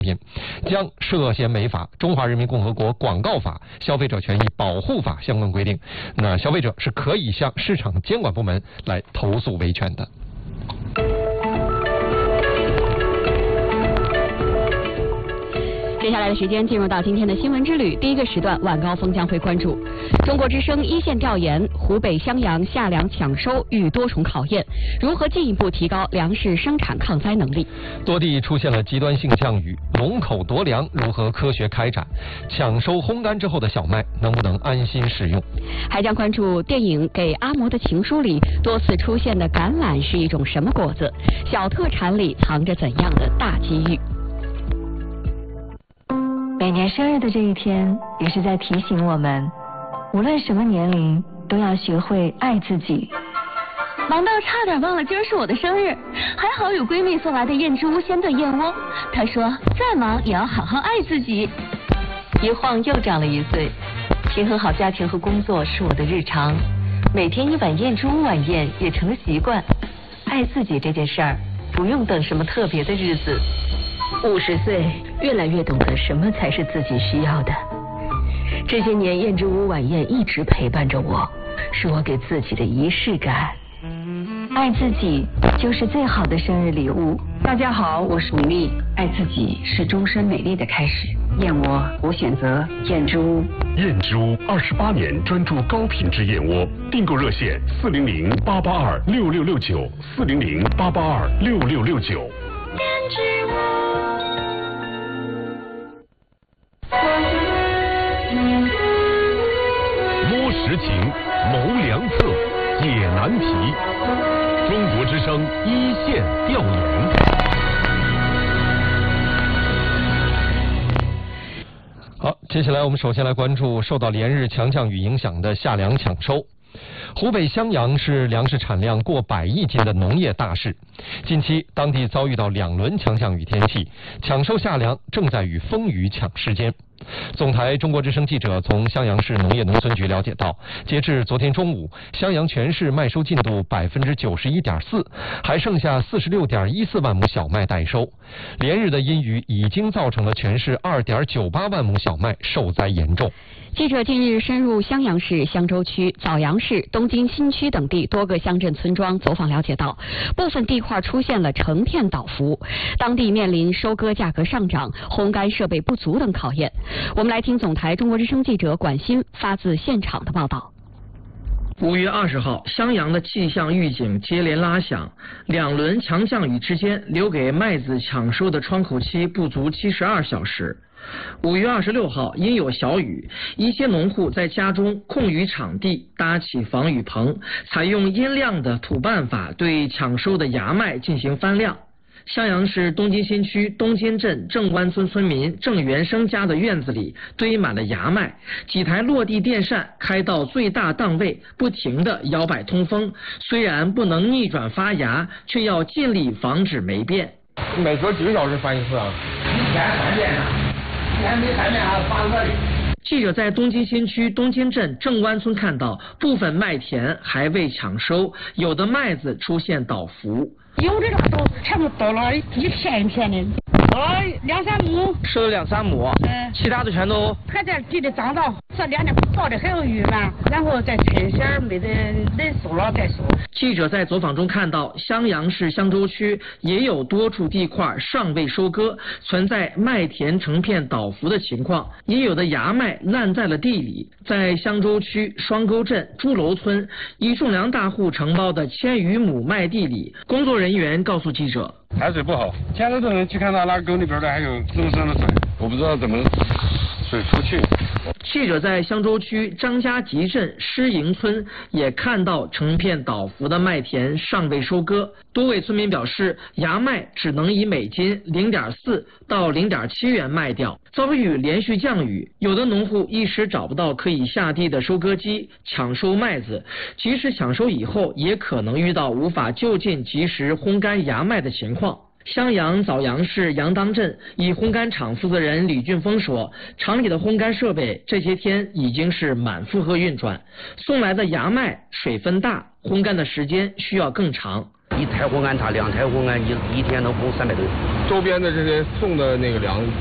品，将涉嫌违反《中华人民共和国广告法》《消费者权益保护法》相关规定，那消费者是可以向市场监管部门来投诉维权的。 接下来的时间进入到今天的新闻之旅，第一个时段晚高峰将会关注中国之声一线调研，湖北襄阳夏粮抢收遇多重考验，如何进一步提高粮食生产抗灾能力？ 多地出现了极端性降雨，龙口夺粮如何科学开展？抢收烘干之后的小麦能不能安心食用？ 还将关注电影《给阿嬷的情书》里多次出现的橄榄是一种什么果子？小特产里藏着怎样的大机遇？ 每年生日的这一天，也是在提醒我们，无论什么年龄，都要学会爱自己。 忙到差点忘了今儿是我的生日，还好有闺蜜送来的燕之屋鲜炖燕窝。她说，再忙也要好好爱自己。 一晃又长了1岁，平衡好家庭和工作是我的日常，每天一碗燕之屋晚宴也成了习惯。爱自己这件事儿，不用等什么特别的日子。50岁，越来越懂得什么才是自己需要的。这些年，燕之屋晚宴一直陪伴着我，是我给自己的仪式感。爱自己就是最好的生日礼物。 大家好，我是米粒。爱自己是终身美丽的开始。燕窝，我选择燕之屋。 燕之屋28年专注高品质燕窝，订购热线400-882-6669，400-882-6669。 燕之屋。 摸实情，谋良策，解难题。中国之声一线调研。 好，接下来我们首先来关注受到连日强降雨影响的夏粮抢收。湖北襄阳是粮食产量过100亿斤的农业大市，近期当地遭遇到2轮强降雨天气，抢收夏粮正在与风雨抢时间。总台中国之声记者从襄阳市农业农村局了解到，截至昨天中午，襄阳全市麦收进度91.4%，还剩下46.14万亩小麦待收。连日的阴雨已经造成了全市2.98万亩小麦受灾严重。 记者近日深入襄阳市襄州区、枣阳市、东京新区等地多个乡镇村庄走访了解到，部分地块出现了成片倒伏，当地面临收割价格上涨、烘干设备不足等考验。我们来听总台中国之声记者管鑫发自现场的报道。 5月20号，襄阳的气象预警接连拉响，2轮强降雨之间，留给麦子抢收的窗口期不足72小时。5月26号，因有小雨，一些农户在家中空余场地搭起防雨棚，采用阴晾的土办法对抢收的芽麦进行翻晾。襄阳市东京新区东金镇郑湾村村民郑元生家的院子里堆满了芽麦，几台落地电扇开到最大档位，不停地摇摆通风。虽然不能逆转发芽，却要尽力防止霉变。 每隔几个小时翻一次啊？一天3遍呢，一天没3遍还翻这里。 记者在东京新区东金镇郑湾村看到，部分麦田还未抢收，有的麦子出现倒伏。 有的那都全部倒了一片一片的，倒了2-3亩， 收了2-3亩，其他的全都还在地里长到，这2天到的还有雨嘛，然后再春线没得人收了再收。 记者在走访中看到，襄阳市襄州区也有多处地块尚未收割，存在麦田成片倒伏的情况，也有的芽麦烂在了地里。在襄州区双沟镇朱楼村，一种粮大户承包的1000余亩麦地里，工作人员告诉记者， 海水不好，前头都能去看到那沟里边的还有滋生的水，我不知道怎么水出去。 记者在襄州区张家集镇施营村也看到成片倒伏的麦田尚未收割，多位村民表示，芽麦只能以每斤0.4到0.7元卖掉。遭遇连续降雨，有的农户一时找不到可以下地的收割机抢收麦子，即使抢收以后，也可能遇到无法就近及时烘干芽麦的情况。襄阳枣阳市杨当镇一烘干厂负责人李俊峰说，厂里的烘干设备这些天已经是满负荷运转，送来的芽麦水分大，烘干的时间需要更长。 一太湖岸差2太湖岸一天能供300吨。 周边的这些送的那个粮